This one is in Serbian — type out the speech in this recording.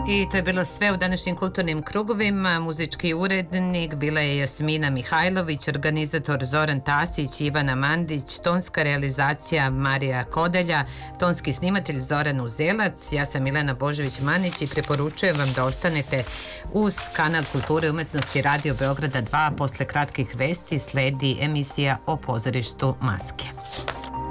I to je bilo sve u današnjim kulturnim krugovima. Muzički urednik bila je Jasmina Mihajlović, organizator Zoran Tasić, Ivana Mandić, tonska realizacija Marija Kodelja, tonski snimatelj Zoran Uzelac. Ja sam Milena Božović-Manić i preporučujem vam da ostanete uz kanal Kulture i umetnosti Radio Beograda 2. Posle kratkih vesti sledi emisija o pozorištu Maske.